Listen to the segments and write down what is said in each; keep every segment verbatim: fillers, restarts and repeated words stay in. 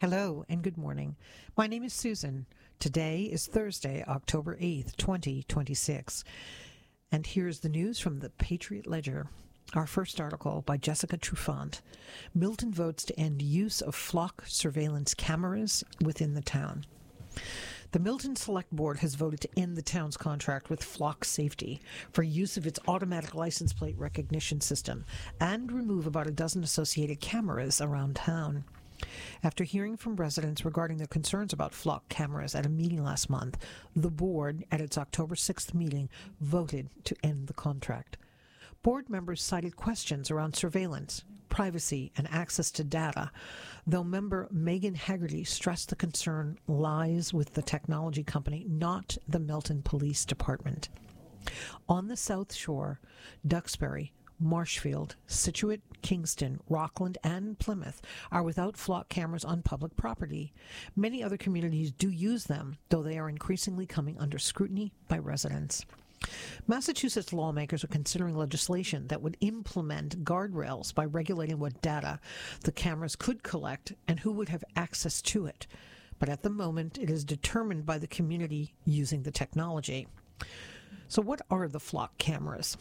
Hello and good morning. My name is Susan. Today is Thursday, October eighth, twenty twenty-six. And here's the news from the Patriot Ledger. Our first article by Jessica Trufant. Milton votes to end use of flock surveillance cameras within the town. The Milton Select Board has voted to end the town's contract with Flock Safety for use of its automatic license plate recognition system and remove about a dozen associated cameras around town. After hearing from residents regarding their concerns about flock cameras at a meeting last month, the board, at its October sixth meeting, voted to end the contract. Board members cited questions around surveillance, privacy, and access to data, though member Megan Haggerty stressed the concern lies with the technology company, not the Milton Police Department. On the South Shore, Duxbury, Marshfield, Scituate, Kingston, Rockland, and Plymouth are without flock cameras on public property. Many other communities do use them, though they are increasingly coming under scrutiny by residents. Massachusetts lawmakers are considering legislation that would implement guardrails by regulating what data the cameras could collect and who would have access to it. But at the moment, it is determined by the community using the technology. So what are the flock cameras?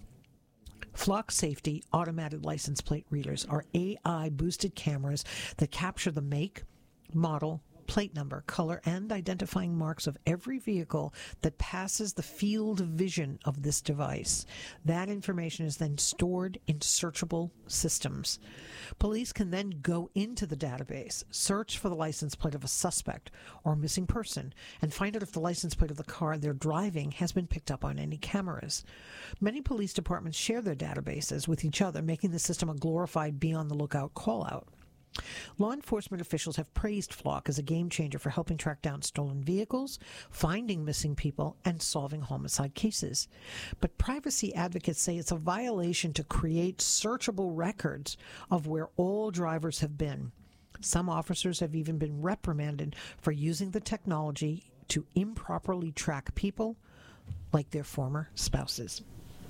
Flock Safety automated license plate readers are A I-boosted cameras that capture the make, model, plate number, color, and identifying marks of every vehicle that passes the field of vision of this device. That information is then stored in searchable systems. Police can then go into the database, search for the license plate of a suspect or missing person, and find out if the license plate of the car they're driving has been picked up on any cameras. Many police departments share their databases with each other, making the system a glorified be-on-the-lookout call-out. Law enforcement officials have praised Flock as a game changer for helping track down stolen vehicles, finding missing people, and solving homicide cases. But privacy advocates say it's a violation to create searchable records of where all drivers have been. Some officers have even been reprimanded for using the technology to improperly track people like their former spouses.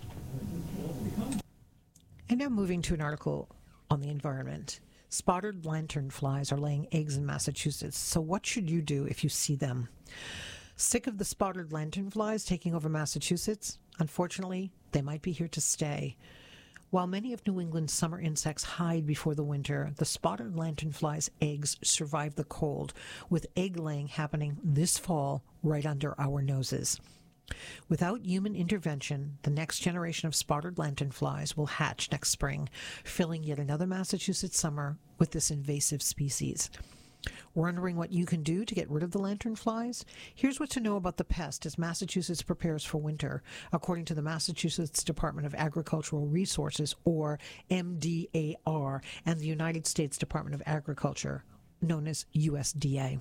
And now moving to an article on the environment. Spotted lanternflies are laying eggs in Massachusetts, so what should you do if you see them? Sick of the spotted lanternflies taking over Massachusetts? Unfortunately, they might be here to stay. While many of New England's summer insects hide before the winter, the spotted lanternflies' eggs survive the cold, with egg laying happening this fall right under our noses. Without human intervention, the next generation of spotted lanternflies will hatch next spring, filling yet another Massachusetts summer with this invasive species. Wondering what you can do to get rid of the lanternflies? Here's what to know about the pest as Massachusetts prepares for winter, according to the Massachusetts Department of Agricultural Resources, or M D A R, and the United States Department of Agriculture, known as U S D A.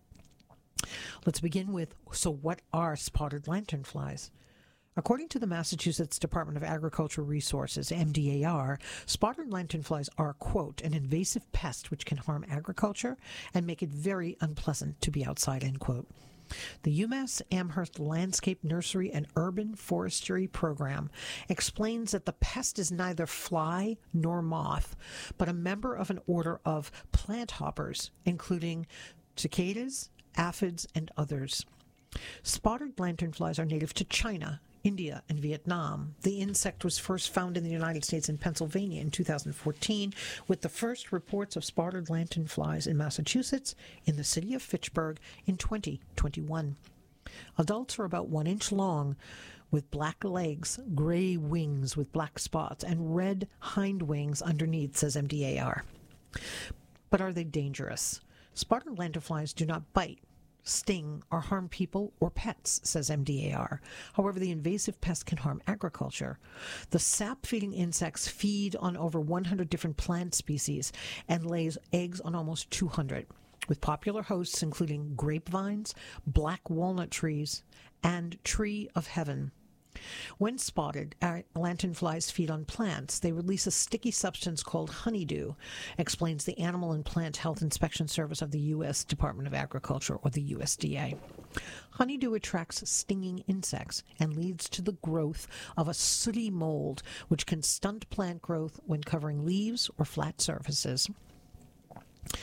Let's begin with, so what are spotted lanternflies? According to the Massachusetts Department of Agricultural Resources, M D A R, spotted lanternflies are, quote, an invasive pest which can harm agriculture and make it very unpleasant to be outside, end quote. The UMass Amherst Landscape Nursery and Urban Forestry Program explains that the pest is neither fly nor moth, but a member of an order of plant hoppers, including cicadas, aphids, and others. Spotted lanternflies are native to China, India, and Vietnam. The insect was first found in the United States in Pennsylvania in two thousand fourteen, with the first reports of spotted lanternflies in Massachusetts in the city of Fitchburg in twenty twenty-one. Adults are about one inch long, with black legs, gray wings with black spots, and red hind wings underneath, says M D A R. But are they dangerous? Spotted lanternflies do not bite, sting, or harm people or pets, says M D A R. However, the invasive pest can harm agriculture. The sap-feeding insects feed on over one hundred different plant species and lays eggs on almost two hundred, with popular hosts including grapevines, black walnut trees, and tree of heaven. When spotted, lanternflies feed on plants. They release a sticky substance called honeydew, explains the Animal and Plant Health Inspection Service of the U S Department of Agriculture, or the U S D A. Honeydew attracts stinging insects and leads to the growth of a sooty mold, which can stunt plant growth when covering leaves or flat surfaces.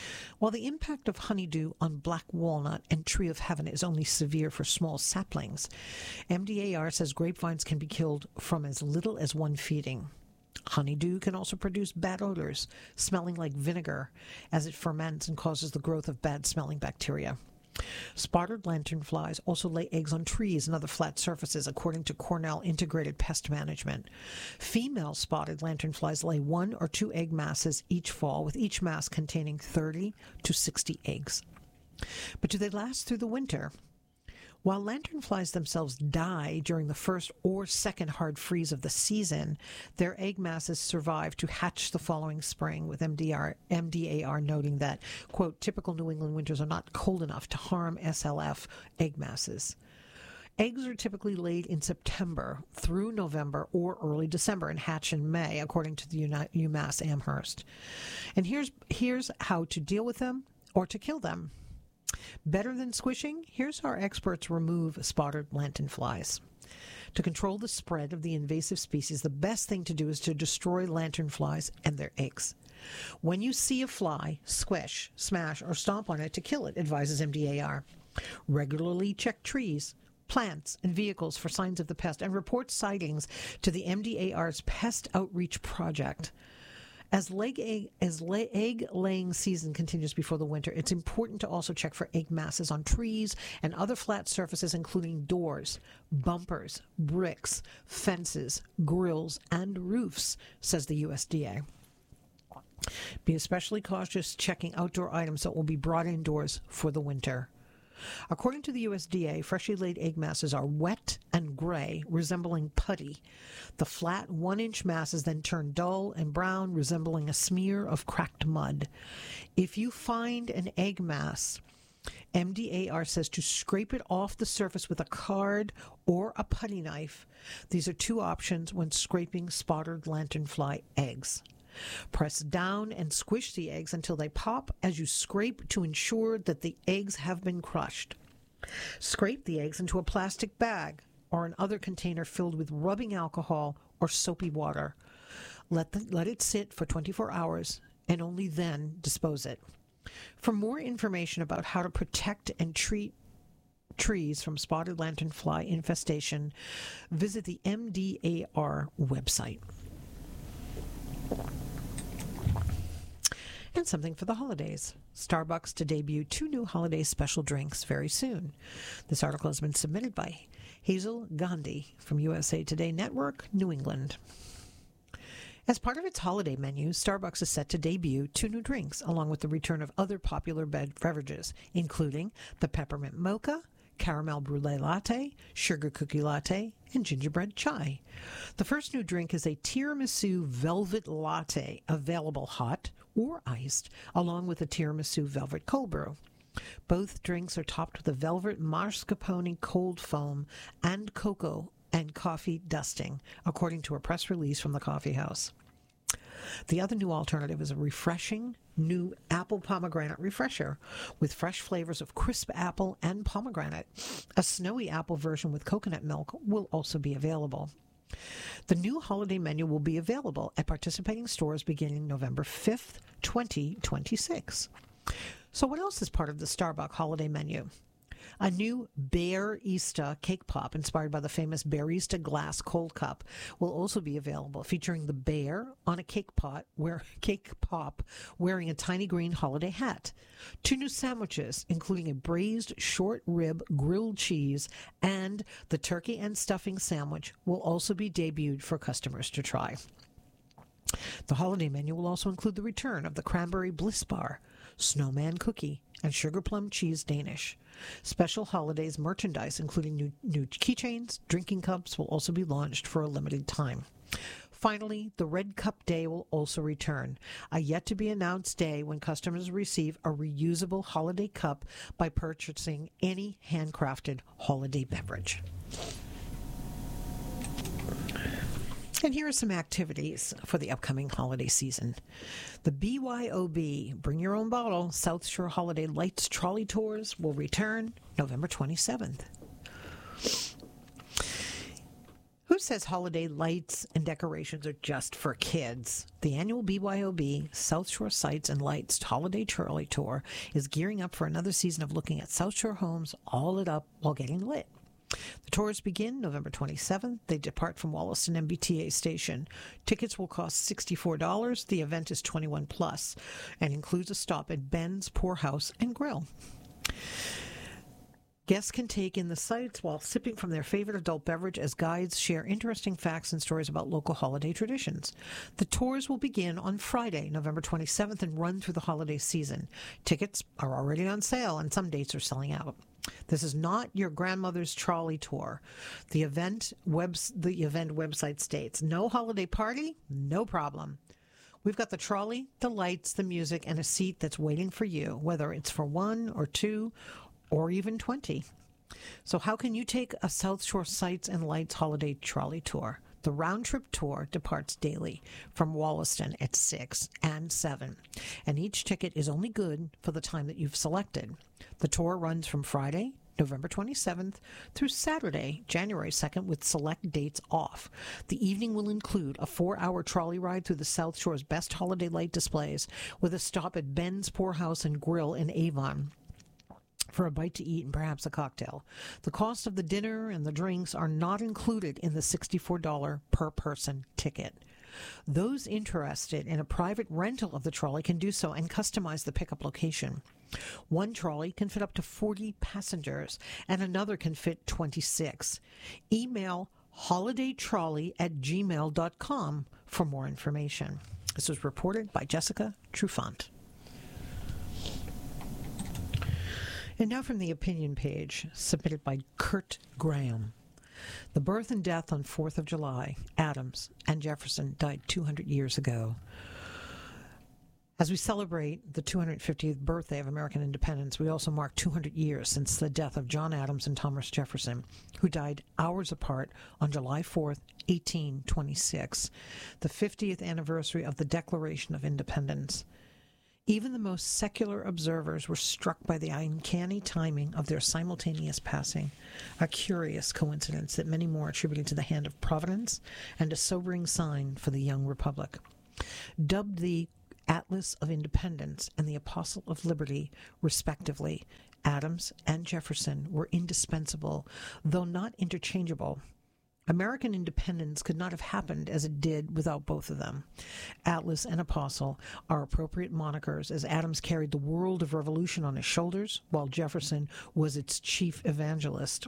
While the impact of honeydew on black walnut and tree of heaven is only severe for small saplings, M D A R says grapevines can be killed from as little as one feeding. Honeydew can also produce bad odors, smelling like vinegar, as it ferments and causes the growth of bad-smelling bacteria. Spotted lanternflies also lay eggs on trees and other flat surfaces, according to Cornell Integrated Pest Management. Female spotted lanternflies lay one or two egg masses each fall, with each mass containing thirty to sixty eggs. But do they last through the winter? While lanternflies themselves die during the first or second hard freeze of the season, their egg masses survive to hatch the following spring, with M D R, M D A R noting that, quote, typical New England winters are not cold enough to harm S L F egg masses. Eggs are typically laid in September through November or early December and hatch in May, according to the UMass Amherst. And here's here's how to deal with them or to kill them. Better than squishing, here's how our experts remove spotted lanternflies. To control the spread of the invasive species, the best thing to do is to destroy lanternflies and their eggs. When you see a fly, squish, smash, or stomp on it to kill it, advises M D A R. Regularly check trees, plants, and vehicles for signs of the pest and report sightings to the M D A R's Pest Outreach Project. As, leg egg, as lay, egg-laying season continues before the winter, it's important to also check for egg masses on trees and other flat surfaces, including doors, bumpers, bricks, fences, grills, and roofs, says the U S D A. Be especially cautious checking outdoor items that will be brought indoors for the winter. According to the U S D A, freshly laid egg masses are wet and gray, resembling putty. The flat one-inch masses then turn dull and brown, resembling a smear of cracked mud. If you find an egg mass, M D A R says to scrape it off the surface with a card or a putty knife. These are two options when scraping spotted lanternfly eggs. Press down and squish the eggs until they pop as you scrape to ensure that the eggs have been crushed. Scrape the eggs into a plastic bag or an other container filled with rubbing alcohol or soapy water. Let, the, let it sit for twenty-four hours and only then dispose it. For more information about how to protect and treat trees from spotted lanternfly infestation, visit the M D A R website. And something for the holidays. Starbucks to debut two new holiday special drinks very soon. This article has been submitted by Hazel Gandhi from U S A Today Network, New England. As part of its holiday menu, Starbucks is set to debut two new drinks, along with the return of other popular beverages, including the peppermint mocha, caramel brulee latte, sugar cookie latte, and gingerbread chai. The first new drink is a tiramisu velvet latte, available hot or iced, along with a tiramisu velvet cold brew. Both drinks are topped with a velvet mascarpone cold foam and cocoa and coffee dusting, according to a press release from the coffee house. The other new alternative is a refreshing new apple pomegranate refresher with fresh flavors of crisp apple and pomegranate. A snowy apple version with coconut milk will also be available. The new holiday menu will be available at participating stores beginning November fifth, twenty twenty-six. So what else is part of the Starbucks holiday menu? A new Bear-ista cake pop inspired by the famous Bear-ista glass cold cup will also be available, featuring the bear on a cake pot, where cake pop wearing a tiny green holiday hat. Two new sandwiches, including a braised short rib grilled cheese and the turkey and stuffing sandwich, will also be debuted for customers to try. The holiday menu will also include the return of the cranberry bliss bar, snowman cookie, and sugar plum cheese Danish. Special holidays merchandise, including new, new keychains, drinking cups, will also be launched for a limited time. Finally, the Red Cup Day will also return, a yet-to-be-announced day when customers receive a reusable holiday cup by purchasing any handcrafted holiday beverage. And here are some activities for the upcoming holiday season. The B Y O B, Bring Your Own Bottle, South Shore Holiday Lights Trolley Tours will return November twenty-seventh. Who says holiday lights and decorations are just for kids? The annual B Y O B South Shore Sights and Lights Holiday Trolley Tour is gearing up for another season of looking at South Shore homes all lit up while getting lit. The tours begin November twenty-seventh. They depart from Wollaston M B T A station. Tickets will cost sixty-four dollars. The event is twenty-one plus and includes a stop at Ben's Poorhouse and Grill. Guests can take in the sights while sipping from their favorite adult beverage as guides share interesting facts and stories about local holiday traditions. The tours will begin on Friday, November twenty-seventh, and run through the holiday season. Tickets are already on sale, and some dates are selling out. This is not your grandmother's trolley tour. The event webs the event website states, no holiday party, no problem. We've got the trolley, the lights, the music, and a seat that's waiting for you, whether it's for one or two or even twenty. So how can you take a South Shore Sights and Lights holiday trolley tour? The round-trip tour departs daily from Wollaston at six and seven, and each ticket is only good for the time that you've selected. The tour runs from Friday, November twenty-seventh, through Saturday, January second, with select dates off. The evening will include a four-hour trolley ride through the South Shore's best holiday light displays, with a stop at Ben's Poorhouse and Grill in Avon for a bite to eat and perhaps a cocktail. The cost of the dinner and the drinks are not included in the sixty-four dollars per person ticket. Those interested in a private rental of the trolley can do so and customize the pickup location. One trolley can fit up to forty passengers, and another can fit twenty-six. Email holidaytrolley at gmail dot com for more information. This was reported by Jessica Trufant. And now from the opinion page, submitted by Kurt Graham. The birth and death on fourth of July. Adams and Jefferson died two hundred years ago. As we celebrate the two hundred fiftieth birthday of American independence, we also mark two hundred years since the death of John Adams and Thomas Jefferson, who died hours apart on July fourth, eighteen twenty-six, the fiftieth anniversary of the Declaration of Independence. Even the most secular observers were struck by the uncanny timing of their simultaneous passing, a curious coincidence that many more attributed to the hand of Providence and a sobering sign for the young republic. Dubbed the Atlas of Independence and the Apostle of Liberty, respectively, Adams and Jefferson were indispensable, though not interchangeable. American independence could not have happened as it did without both of them. Atlas and Apostle are appropriate monikers, as Adams carried the world of revolution on his shoulders, while Jefferson was its chief evangelist.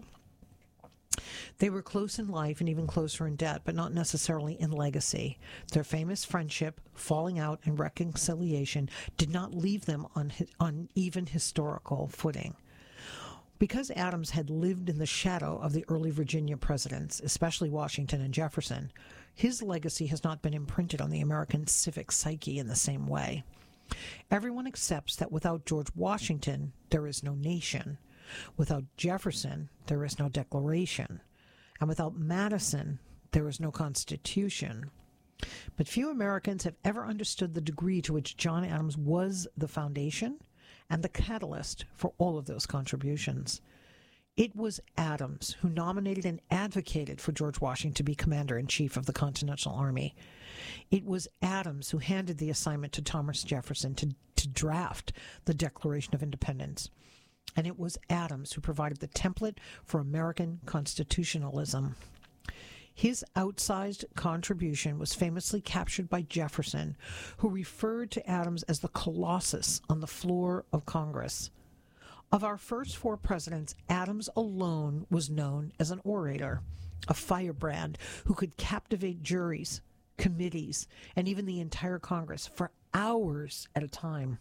They were close in life and even closer in debt, but not necessarily in legacy. Their famous friendship, falling out, and reconciliation did not leave them on, on even historical footing. Because Adams had lived in the shadow of the early Virginia presidents, especially Washington and Jefferson, his legacy has not been imprinted on the American civic psyche in the same way. Everyone accepts that without George Washington, there is no nation. Without Jefferson, there is no Declaration. And without Madison, there is no Constitution. But few Americans have ever understood the degree to which John Adams was the foundation and the catalyst for all of those contributions. It was Adams who nominated and advocated for George Washington to be commander-in-chief of the Continental Army. It was Adams who handed the assignment to Thomas Jefferson to, to draft the Declaration of Independence. And it was Adams who provided the template for American constitutionalism. His outsized contribution was famously captured by Jefferson, who referred to Adams as the Colossus on the floor of Congress. Of our first four presidents, Adams alone was known as an orator, a firebrand who could captivate juries, committees, and even the entire Congress for hours at a time.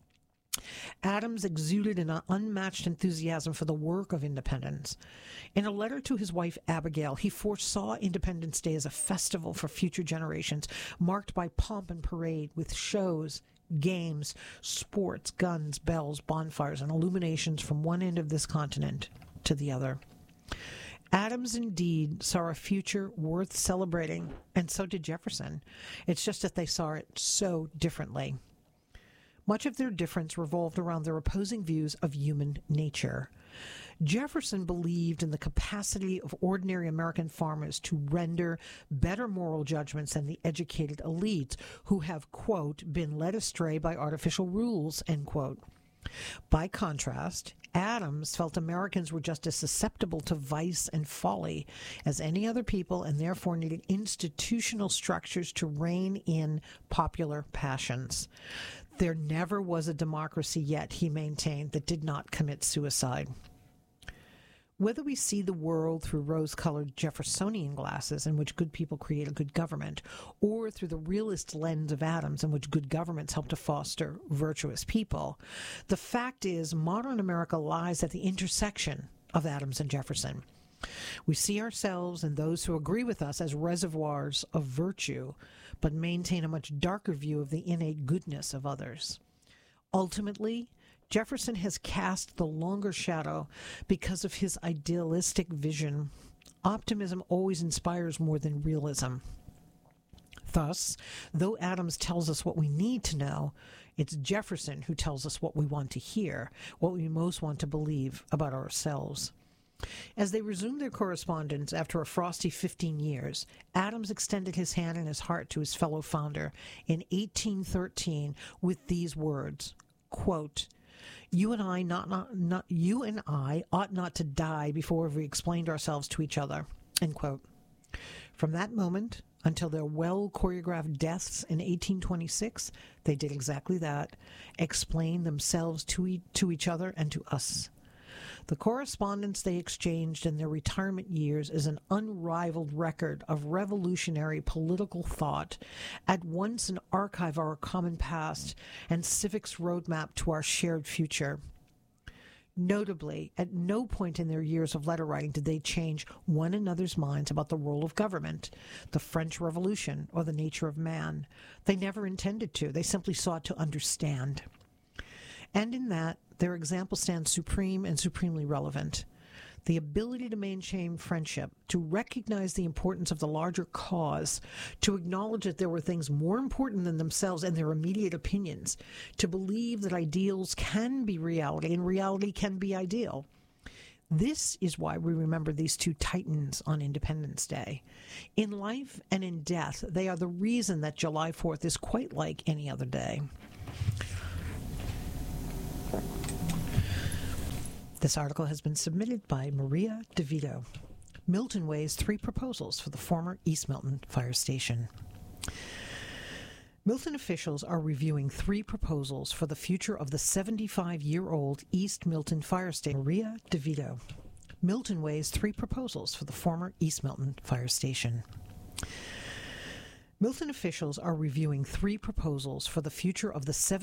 Adams exuded an unmatched enthusiasm for the work of independence. In a letter to his wife Abigail, he foresaw Independence Day as a festival for future generations, marked by pomp and parade with shows, games, sports, guns, bells, bonfires, and illuminations from one end of this continent to the other. Adams indeed saw a future worth celebrating, and so did Jefferson. It's just that they saw it so differently. Much of their difference revolved around their opposing views of human nature. Jefferson believed in the capacity of ordinary American farmers to render better moral judgments than the educated elites who have, quote, been led astray by artificial rules, end quote. By contrast, Adams felt Americans were just as susceptible to vice and folly as any other people and therefore needed institutional structures to rein in popular passions. There never was a democracy yet, he maintained, that did not commit suicide. Whether we see the world through rose-colored Jeffersonian glasses in which good people create a good government, or through the realist lens of Adams in which good governments help to foster virtuous people, the fact is modern America lies at the intersection of Adams and Jefferson. We see ourselves and those who agree with us as reservoirs of virtue, but maintain a much darker view of the innate goodness of others. Ultimately, Jefferson has cast the longer shadow because of his idealistic vision. Optimism always inspires more than realism. Thus, though Adams tells us what we need to know, it's Jefferson who tells us what we want to hear, what we most want to believe about ourselves. As they resumed their correspondence after a frosty fifteen years, Adams extended his hand and his heart to his fellow founder in eighteen thirteen with these words, quote, You and I not, not not you and I ought not to die before we explained ourselves to each other, end quote. From that moment until their well-choreographed deaths in eighteen twenty-six, they did exactly that, explain themselves to, e- to each other and to us. The correspondence they exchanged in their retirement years is an unrivaled record of revolutionary political thought, at once an archive of our common past and civics roadmap to our shared future. Notably, at no point in their years of letter writing did they change one another's minds about the role of government, the French Revolution, or the nature of man. They never intended to. They simply sought to understand. And in that, their example stands supreme and supremely relevant. The ability to maintain friendship, to recognize the importance of the larger cause, to acknowledge that there were things more important than themselves and their immediate opinions, to believe that ideals can be reality and reality can be ideal. This is why we remember these two titans on Independence Day. In life and in death, they are the reason that July fourth is quite like any other day. This article has been submitted by Maria DeVito. Milton weighs three proposals for the former East Milton Fire Station. Milton officials are reviewing three proposals for the future of the seventy-five-year-old East Milton Fire Station. Maria DeVito. Milton weighs three proposals for the former East Milton Fire Station. Milton officials are reviewing three proposals for the future of the